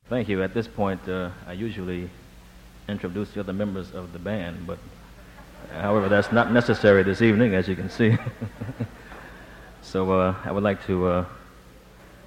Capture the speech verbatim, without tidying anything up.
Thank you. At this point, uh, I usually introduce the other members of the band, but however, that's not necessary this evening, as you can see. So uh, I would like to uh,